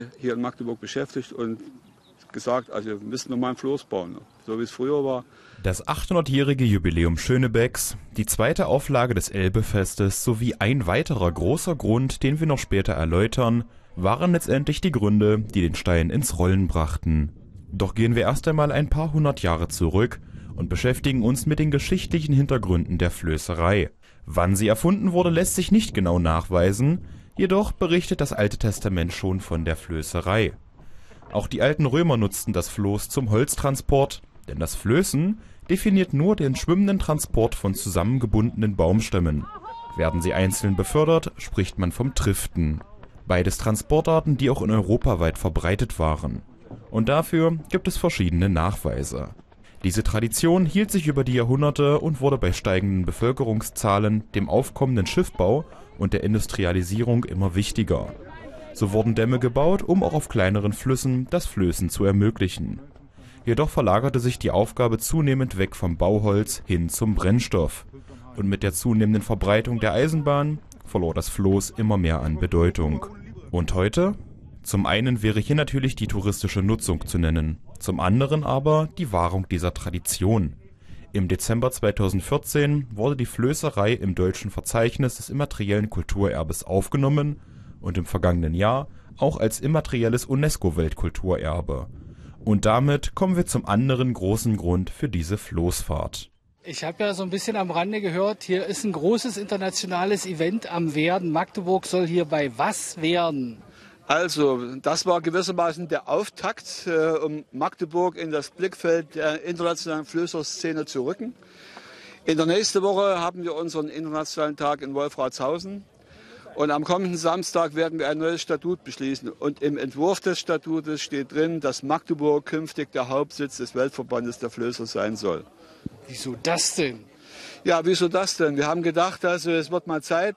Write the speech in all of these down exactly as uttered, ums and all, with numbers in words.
hier in Magdeburg beschäftigt und gesagt, also wir müssen nochmal ein Floß bauen, so wie es früher war. Das achthundertjährige Jubiläum Schönebecks, die zweite Auflage des Elbefestes sowie ein weiterer großer Grund, den wir noch später erläutern, waren letztendlich die Gründe, die den Stein ins Rollen brachten. Doch gehen wir erst einmal ein paar hundert Jahre zurück und beschäftigen uns mit den geschichtlichen Hintergründen der Flößerei. Wann sie erfunden wurde, lässt sich nicht genau nachweisen, jedoch berichtet das Alte Testament schon von der Flößerei. Auch die alten Römer nutzten das Floß zum Holztransport, denn das Flößen definiert nur den schwimmenden Transport von zusammengebundenen Baumstämmen. Werden sie einzeln befördert, spricht man vom Triften. Beides Transportarten, die auch in Europa weit verbreitet waren. Und dafür gibt es verschiedene Nachweise. Diese Tradition hielt sich über die Jahrhunderte und wurde bei steigenden Bevölkerungszahlen, dem aufkommenden Schiffbau und der Industrialisierung immer wichtiger. So wurden Dämme gebaut, um auch auf kleineren Flüssen das Flößen zu ermöglichen. Jedoch verlagerte sich die Aufgabe zunehmend weg vom Bauholz hin zum Brennstoff. Und mit der zunehmenden Verbreitung der Eisenbahn verlor das Floß immer mehr an Bedeutung. Und heute? Zum einen wäre hier natürlich die touristische Nutzung zu nennen, zum anderen aber die Wahrung dieser Tradition. Im Dezember zweitausendvierzehn wurde die Flößerei im deutschen Verzeichnis des immateriellen Kulturerbes aufgenommen und im vergangenen Jahr auch als immaterielles UNESCO-Weltkulturerbe. Und damit kommen wir zum anderen großen Grund für diese Floßfahrt. Ich habe ja so ein bisschen am Rande gehört, hier ist ein großes internationales Event am Werden. Magdeburg soll hierbei was werden? Also, das war gewissermaßen der Auftakt, äh, um Magdeburg in das Blickfeld der internationalen Flößerszene zu rücken. In der nächsten Woche haben wir unseren internationalen Tag in Wolfratshausen. Und am kommenden Samstag werden wir ein neues Statut beschließen. Und im Entwurf des Statutes steht drin, dass Magdeburg künftig der Hauptsitz des Weltverbandes der Flößer sein soll. Wieso das denn? Ja, wieso das denn? Wir haben gedacht, also es wird mal Zeit,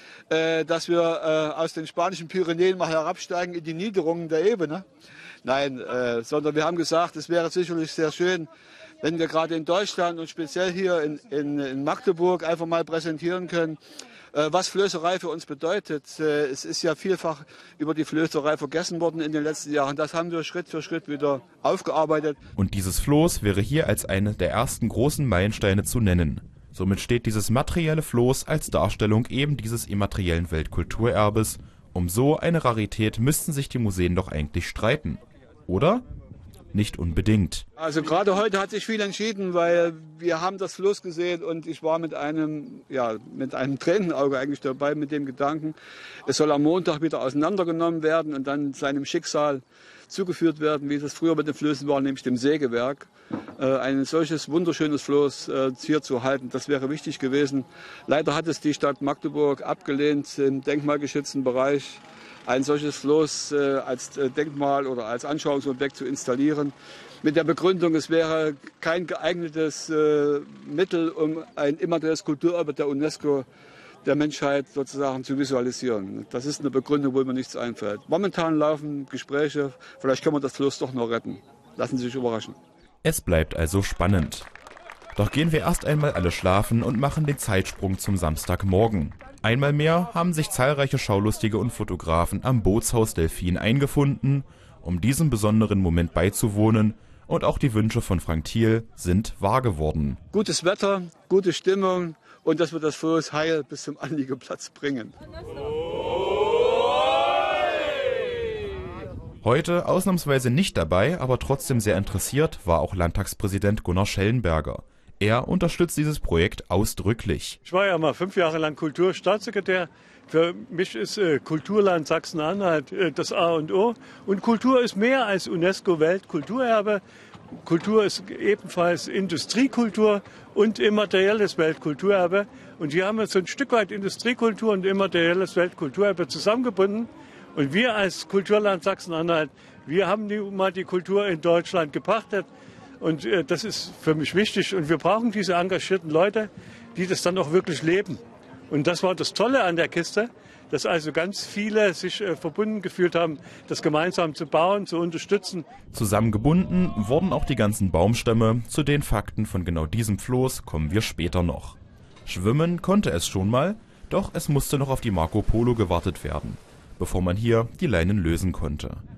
äh, dass wir äh, aus den spanischen Pyrenäen mal herabsteigen in die Niederungen der Ebene. Nein, äh, sondern wir haben gesagt, es wäre sicherlich sehr schön, wenn wir gerade in Deutschland und speziell hier in, in, in Magdeburg einfach mal präsentieren können, was Flößerei für uns bedeutet. Es ist ja vielfach über die Flößerei vergessen worden in den letzten Jahren. Das haben wir Schritt für Schritt wieder aufgearbeitet. Und dieses Floß wäre hier als eine der ersten großen Meilensteine zu nennen. Somit steht dieses materielle Floß als Darstellung eben dieses immateriellen Weltkulturerbes. Um so eine Rarität müssten sich die Museen doch eigentlich streiten. Oder? Nicht unbedingt. Also gerade heute hat sich viel entschieden, weil wir haben das Floß gesehen und ich war mit einem, ja, mit einem Tränenauge eigentlich dabei mit dem Gedanken, es soll am Montag wieder auseinandergenommen werden und dann seinem Schicksal zugeführt werden, wie das früher mit den Flößen war, nämlich dem Sägewerk. Äh, ein solches wunderschönes Floß äh, hier zu halten, das wäre wichtig gewesen. Leider hat es die Stadt Magdeburg abgelehnt, im denkmalgeschützten Bereich ein solches Floß äh, als äh, Denkmal oder als Anschauungsobjekt zu installieren. Mit der Begründung, es wäre kein geeignetes äh, Mittel, um ein immaterielles Kulturerbe der UNESCO der Menschheit sozusagen zu visualisieren. Das ist eine Begründung, wo mir nichts einfällt. Momentan laufen Gespräche, vielleicht können wir das Floß doch noch retten. Lassen Sie sich überraschen. Es bleibt also spannend. Doch gehen wir erst einmal alle schlafen und machen den Zeitsprung zum Samstagmorgen. Einmal mehr haben sich zahlreiche Schaulustige und Fotografen am Bootshaus Delfin eingefunden, um diesem besonderen Moment beizuwohnen, und auch die Wünsche von Frank Thiel sind wahr geworden. Gutes Wetter, gute Stimmung und dass wir das Floß heil bis zum Anliegeplatz bringen. Heute ausnahmsweise nicht dabei, aber trotzdem sehr interessiert, war auch Landtagspräsident Gunnar Schellenberger. Er unterstützt dieses Projekt ausdrücklich. Ich war ja mal fünf Jahre lang Kulturstaatssekretär. Für mich ist äh, Kulturland Sachsen-Anhalt äh, das A und O. Und Kultur ist mehr als UNESCO-Weltkulturerbe. Kultur ist ebenfalls Industriekultur und immaterielles Weltkulturerbe. Und wir haben jetzt so ein Stück weit Industriekultur und immaterielles Weltkulturerbe zusammengebunden. Und wir als Kulturland Sachsen-Anhalt, wir haben die, mal die Kultur in Deutschland gepachtet. Und äh, das ist für mich wichtig. Und wir brauchen diese engagierten Leute, die das dann auch wirklich leben. Und das war das Tolle an der Kiste, dass also ganz viele sich äh, verbunden gefühlt haben, das gemeinsam zu bauen, zu unterstützen. Zusammengebunden wurden auch die ganzen Baumstämme. Zu den Fakten von genau diesem Floß kommen wir später noch. Schwimmen konnte es schon mal, doch es musste noch auf die Marco Polo gewartet werden, bevor man hier die Leinen lösen konnte.